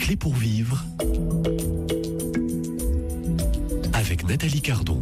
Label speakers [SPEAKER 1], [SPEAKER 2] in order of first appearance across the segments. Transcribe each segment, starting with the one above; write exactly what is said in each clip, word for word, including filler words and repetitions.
[SPEAKER 1] clés pour vivre avec Nathalie Cardon.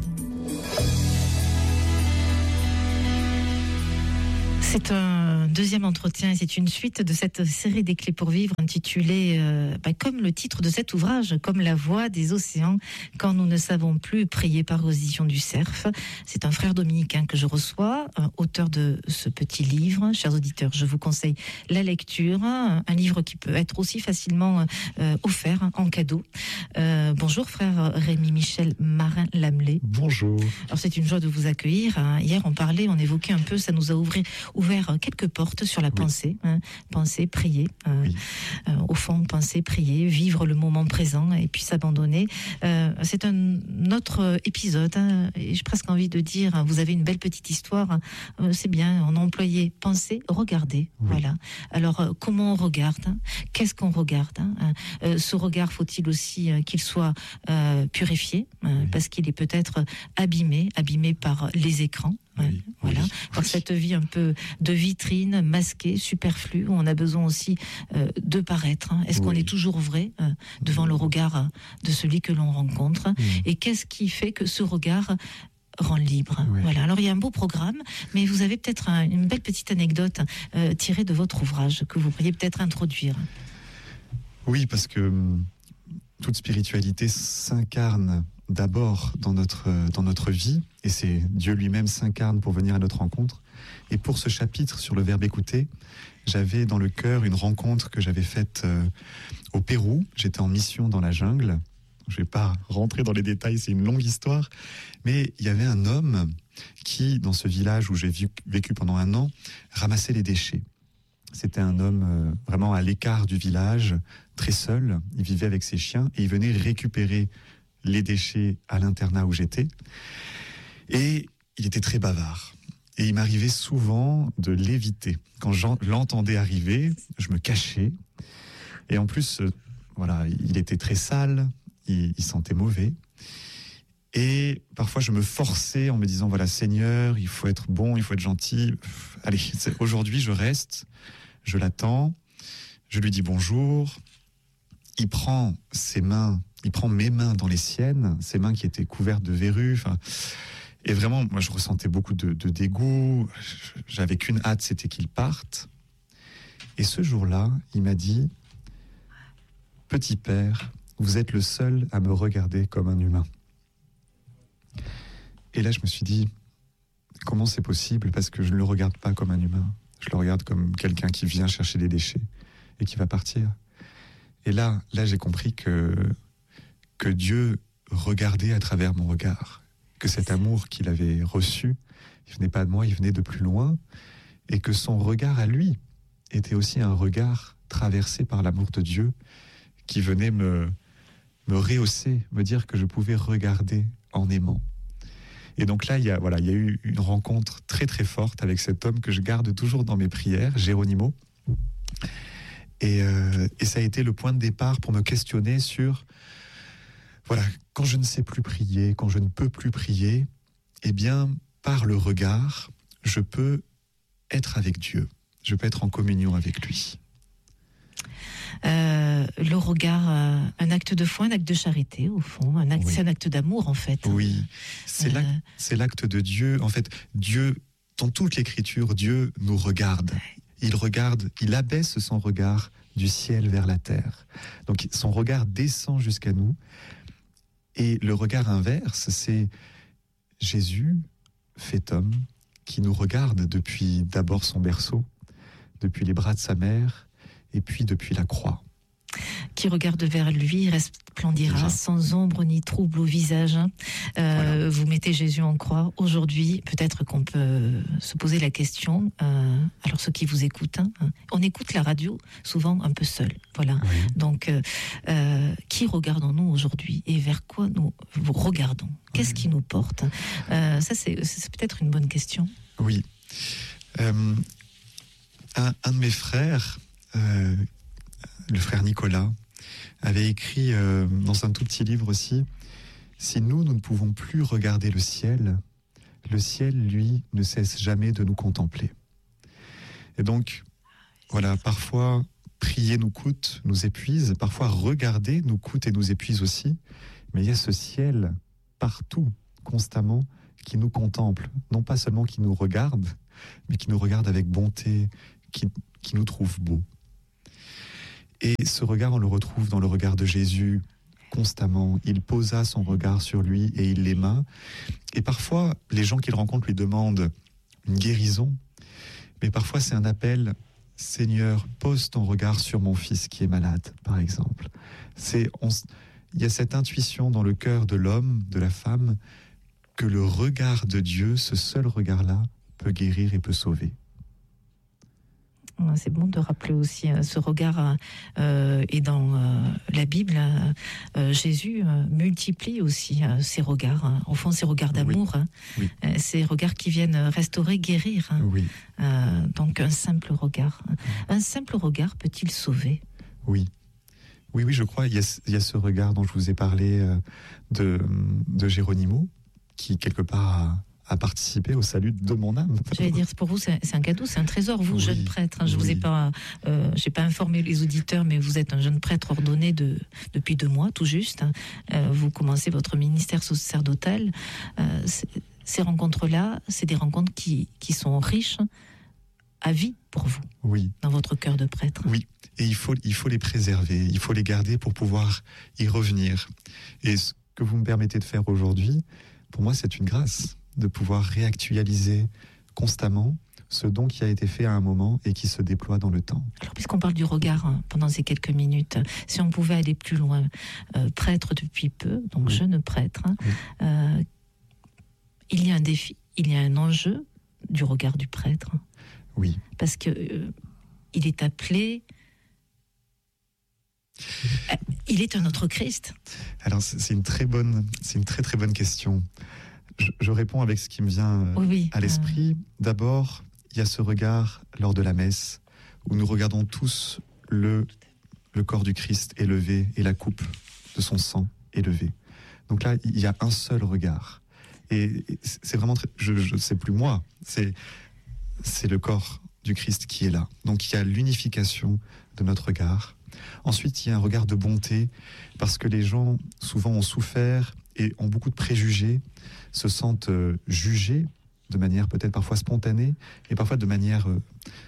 [SPEAKER 2] C'est un deuxième entretien et c'est une suite de cette série des clés pour vivre intitulée euh, bah, comme le titre de cet ouvrage, comme la voix des océans quand nous ne savons plus, prier par aux éditions du Cerf. C'est un frère dominicain que je reçois, euh, auteur de ce petit livre. Chers auditeurs, je vous conseille la lecture, un livre qui peut être aussi facilement euh, offert en cadeau. Euh, bonjour frère Rémi Michel Marin-Lamelé.
[SPEAKER 3] Bonjour.
[SPEAKER 2] Alors c'est une joie de vous accueillir. Hier on parlait, on évoquait un peu, ça nous a ouvert ouvert quelques portes sur la oui. pensée, hein, penser, prier, euh, oui. euh, au fond, penser, prier, vivre le moment présent et puis s'abandonner. Euh, c'est un autre épisode, hein, et j'ai presque envie de dire, vous avez une belle petite histoire, euh, c'est bien, on a employé penser, regarder, oui. voilà. Alors, euh, comment on regarde, hein, qu'est-ce qu'on regarde, hein, euh, ce regard, faut-il aussi euh, qu'il soit euh, purifié, euh, oui. parce qu'il est peut-être abîmé, abîmé par les écrans. Ouais, oui, voilà, oui, par oui. cette vie un peu de vitrine, masquée, superflue, où on a besoin aussi euh, de paraître. Hein. Est-ce oui. qu'on est toujours vrai euh, devant oui. le regard euh, de celui que l'on rencontre oui. Et qu'est-ce qui fait que ce regard rend libre oui. Voilà. Alors il y a un beau programme, mais vous avez peut-être un, une belle petite anecdote euh, tirée de votre ouvrage que vous pourriez peut-être introduire.
[SPEAKER 3] Oui, parce que toute spiritualité s'incarne d'abord dans notre, dans notre vie, et c'est Dieu lui-même s'incarne pour venir à notre rencontre. Et pour ce chapitre sur le verbe écouter, j'avais dans le cœur une rencontre que j'avais faite euh, au Pérou. J'étais en mission dans la jungle. Je ne vais pas rentrer dans les détails, c'est une longue histoire. Mais il y avait un homme qui, dans ce village où j'ai vécu pendant un an, ramassait les déchets. C'était un homme euh, vraiment à l'écart du village, très seul. Il vivait avec ses chiens et il venait récupérer les déchets à l'internat où j'étais. Et il était très bavard. Et il m'arrivait souvent de l'éviter. Quand je l'entendais arriver, je me cachais. Et en plus, euh, voilà, il était très sale, il, il sentait mauvais. Et parfois, je me forçais en me disant, voilà, Seigneur, il faut être bon, il faut être gentil. Allez, aujourd'hui, je reste, je l'attends, je lui dis bonjour. Il prend ses mains, il prend mes mains dans les siennes, ses mains qui étaient couvertes de verrues. Enfin, et vraiment, moi, je ressentais beaucoup de, de dégoût. J'avais qu'une hâte, c'était qu'il parte. Et ce jour-là, il m'a dit, petit père, vous êtes le seul à me regarder comme un humain. Et là, je me suis dit, comment c'est possible? Parce que je ne le regarde pas comme un humain. Je le regarde comme quelqu'un qui vient chercher des déchets et qui va partir. Et là, là, j'ai compris que, que Dieu regardait à travers mon regard, que cet amour qu'il avait reçu, il venait pas de moi, il venait de plus loin, et que son regard à lui était aussi un regard traversé par l'amour de Dieu, qui venait me, me rehausser, me dire que je pouvais regarder en aimant. Et donc là, il y a, voilà, il y a eu une rencontre très très forte avec cet homme que je garde toujours dans mes prières, Géronimo. Et, euh, et ça a été le point de départ pour me questionner sur, voilà, quand je ne sais plus prier, quand je ne peux plus prier, eh bien, par le regard, je peux être avec Dieu. Je peux être en communion avec lui.
[SPEAKER 2] Euh, le regard, euh, un acte de foi, un acte de charité, au fond. Un acte, oui. C'est un acte d'amour, en fait.
[SPEAKER 3] Oui, c'est, euh... l'acte, c'est l'acte de Dieu. En fait, Dieu, dans toute l'Écriture, Dieu nous regarde. Il regarde, il abaisse son regard du ciel vers la terre. Donc son regard descend jusqu'à nous. Et le regard inverse, c'est Jésus, fait homme, qui nous regarde depuis d'abord son berceau, depuis les bras de sa mère, et puis depuis la croix.
[SPEAKER 2] Qui regarde vers lui, resplendira Déjà. Sans ombre ni trouble au visage. Euh, voilà. Vous mettez Jésus en croix. Aujourd'hui, peut-être qu'on peut se poser la question, euh, alors ceux qui vous écoutent, hein, on écoute la radio souvent un peu seul. Voilà. Oui. Donc, euh, euh, qui regardons-nous aujourd'hui et vers quoi nous regardons? Qu'est-ce oui. qui nous porte? euh, Ça, c'est, c'est peut-être une bonne question.
[SPEAKER 3] Oui. Euh, un, un de mes frères... Euh, le frère Nicolas, avait écrit euh, dans un tout petit livre aussi, « Si nous, nous ne pouvons plus regarder le ciel, le ciel, lui, ne cesse jamais de nous contempler. » Et donc, voilà, parfois, prier nous coûte, nous épuise, parfois regarder nous coûte et nous épuise aussi, mais il y a ce ciel partout, constamment, qui nous contemple, non pas seulement qui nous regarde, mais qui nous regarde avec bonté, qui, qui nous trouve beaux. Et ce regard, on le retrouve dans le regard de Jésus constamment. Il posa son regard sur lui et il l'aima. Et parfois, les gens qu'il rencontre lui demandent une guérison, mais parfois c'est un appel, Seigneur, pose ton regard sur mon fils qui est malade, par exemple. C'est, on, il y a cette intuition dans le cœur de l'homme, de la femme, que le regard de Dieu, ce seul regard-là, peut guérir et peut sauver.
[SPEAKER 2] C'est bon de rappeler aussi euh, ce regard euh, et dans euh, la Bible, euh, Jésus euh, multiplie aussi euh, ces regards, hein. Au fond, ces regards d'amour, hein.
[SPEAKER 3] Oui.
[SPEAKER 2] Euh, ces regards qui viennent restaurer, guérir, hein.
[SPEAKER 3] Oui.
[SPEAKER 2] Euh, donc un simple regard, un simple regard peut-il sauver?
[SPEAKER 3] Oui. Oui, oui, je crois. Il y a, il y a ce regard dont je vous ai parlé euh, de, de Géronimo, qui quelque part a, a participé au salut de mon âme.
[SPEAKER 2] J'allais dire, pour vous, c'est, c'est un cadeau, c'est un trésor, vous,
[SPEAKER 3] Oui,
[SPEAKER 2] jeune prêtre. Hein, je
[SPEAKER 3] oui.
[SPEAKER 2] vous ai pas, euh, j'ai pas informé les auditeurs, mais vous êtes un jeune prêtre ordonné de, depuis deux mois, tout juste. Euh, vous commencez votre ministère sacerdotal. Euh, ces rencontres-là, c'est des rencontres qui, qui sont riches à vie pour vous,
[SPEAKER 3] oui.
[SPEAKER 2] Dans votre cœur de prêtre.
[SPEAKER 3] Oui, et il faut, il faut les préserver, il faut les garder pour pouvoir y revenir. Et ce que vous me permettez de faire aujourd'hui, pour moi, c'est une grâce de pouvoir réactualiser constamment ce don qui a été fait à un moment et qui se déploie dans le temps.
[SPEAKER 2] Alors, puisqu'on parle du regard hein, pendant ces quelques minutes, si on pouvait aller plus loin, euh, prêtre depuis peu, donc oui. Jeune prêtre, hein, oui. euh, il y a un défi, il y a un enjeu du regard du prêtre.
[SPEAKER 3] Oui.
[SPEAKER 2] Parce que euh, il est appelé... Euh, il est un autre Christ.
[SPEAKER 3] Alors, c'est une très bonne, c'est une très très bonne question. Je, je réponds avec ce qui me vient
[SPEAKER 2] oui, oui.
[SPEAKER 3] à l'esprit. Euh... D'abord, il y a ce regard lors de la messe où nous regardons tous le, le corps du Christ élevé et la coupe de son sang élevée. Donc là, il y a un seul regard. Et c'est vraiment très... Je ne sais plus moi, c'est, c'est le corps du Christ qui est là. Donc il y a l'unification de notre regard. Ensuite, il y a un regard de bonté, parce que les gens, souvent, ont souffert et ont beaucoup de préjugés, se sentent euh, jugés de manière peut-être parfois spontanée, et parfois de manière... Euh,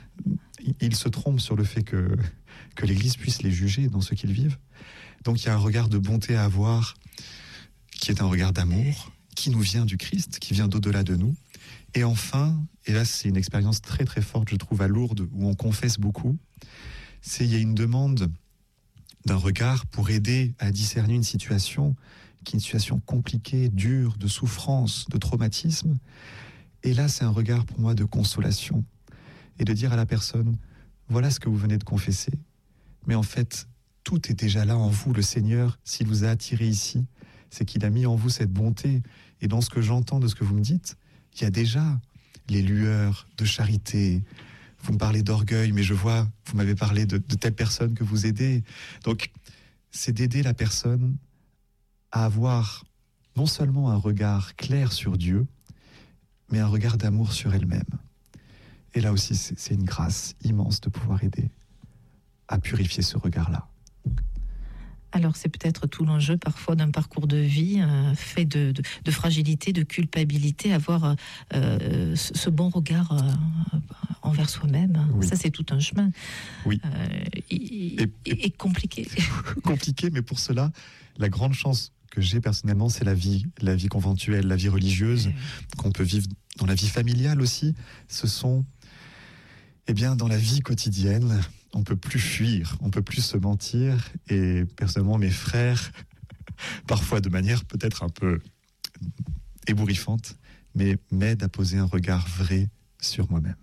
[SPEAKER 3] ils se trompent sur le fait que, que l'Église puisse les juger dans ce qu'ils vivent. Donc il y a un regard de bonté à avoir, qui est un regard d'amour, qui nous vient du Christ, qui vient d'au-delà de nous. Et enfin, et là c'est une expérience très très forte, je trouve, à Lourdes, où on confesse beaucoup, c'est il y a une demande d'un regard pour aider à discerner une situation qui est une situation compliquée, dure, de souffrance, de traumatisme. Et là, c'est un regard pour moi de consolation et de dire à la personne, voilà ce que vous venez de confesser, mais en fait, tout est déjà là en vous. Le Seigneur, s'il vous a attiré ici, c'est qu'il a mis en vous cette bonté. Et dans ce que j'entends de ce que vous me dites, il y a déjà les lueurs de charité. Vous me parlez d'orgueil, mais je vois, vous m'avez parlé de, de telle personne que vous aidez. Donc, c'est d'aider la personne à avoir non seulement un regard clair sur Dieu, mais un regard d'amour sur elle-même. Et là aussi, c'est, c'est une grâce immense de pouvoir aider à purifier ce regard-là.
[SPEAKER 2] Alors c'est peut-être tout l'enjeu parfois d'un parcours de vie euh, fait de, de, de fragilité, de culpabilité, avoir euh, ce, ce bon regard euh, envers soi-même. Oui. Ça c'est tout un chemin.
[SPEAKER 3] Oui.
[SPEAKER 2] Euh, et, et, et, et compliqué.
[SPEAKER 3] Compliqué, mais pour cela, la grande chance que j'ai personnellement, c'est la vie, la vie conventuelle, la vie religieuse, oui. qu'on peut vivre dans la vie familiale aussi. Ce sont, eh bien, dans la vie quotidienne, on peut plus fuir, on peut plus se mentir. Et personnellement, mes frères, parfois de manière peut-être un peu ébouriffante, mais m'aident à poser un regard vrai sur moi-même.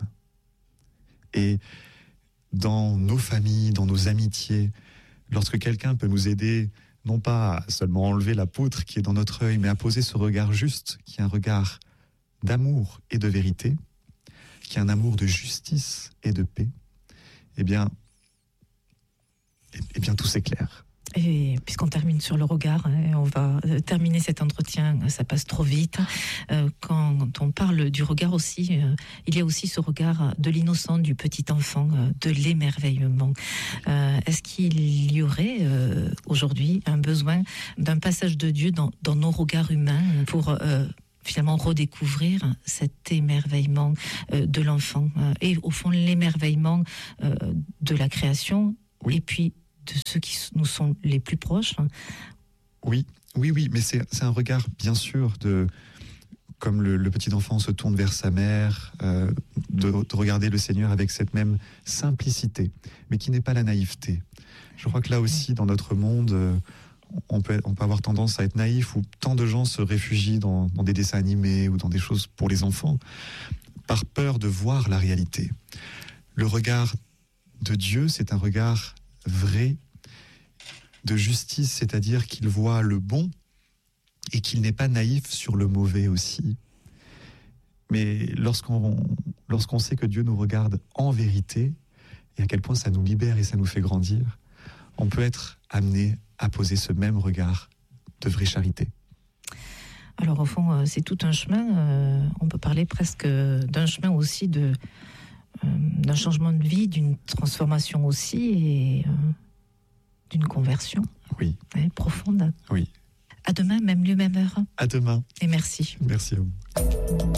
[SPEAKER 3] Et dans nos familles, dans nos amitiés, lorsque quelqu'un peut nous aider, non pas à seulement enlever la poutre qui est dans notre œil, mais à poser ce regard juste, qui est un regard d'amour et de vérité, qui est un amour de justice et de paix, eh bien, eh bien tout s'éclaire.
[SPEAKER 2] Et puisqu'on termine sur le regard, hein, on va terminer cet entretien, ça passe trop vite. Euh, quand on parle du regard aussi, euh, il y a aussi ce regard de l'innocent, du petit enfant, euh, de l'émerveillement. Euh, est-ce qu'il y aurait euh, aujourd'hui un besoin d'un passage de Dieu dans, dans nos regards humains pour euh, finalement redécouvrir cet émerveillement euh, de l'enfant euh, et au fond l'émerveillement euh, de la création,
[SPEAKER 3] oui.
[SPEAKER 2] Et puis de ceux qui nous sont les plus proches.
[SPEAKER 3] Oui, oui, oui, mais c'est, c'est un regard, bien sûr, de, comme le, le petit enfant se tourne vers sa mère, euh, de, de regarder le Seigneur avec cette même simplicité, mais qui n'est pas la naïveté. Je crois que là aussi, dans notre monde, euh, on, peut, on peut avoir tendance à être naïf, où tant de gens se réfugient dans, dans des dessins animés ou dans des choses pour les enfants, par peur de voir la réalité. Le regard de Dieu, c'est un regard vrai, de justice, c'est-à-dire qu'il voit le bon et qu'il n'est pas naïf sur le mauvais aussi. Mais lorsqu'on, lorsqu'on sait que Dieu nous regarde en vérité, et à quel point ça nous libère et ça nous fait grandir, on peut être amené à poser ce même regard de vraie charité.
[SPEAKER 2] Alors au fond, c'est tout un chemin. On peut parler presque d'un chemin aussi de... d'un changement de vie, d'une transformation aussi et euh, d'une conversion.
[SPEAKER 3] Oui.
[SPEAKER 2] Ouais, profonde.
[SPEAKER 3] Oui.
[SPEAKER 2] À demain, même lieu, même heure.
[SPEAKER 3] À demain.
[SPEAKER 2] Et merci.
[SPEAKER 3] Merci à vous.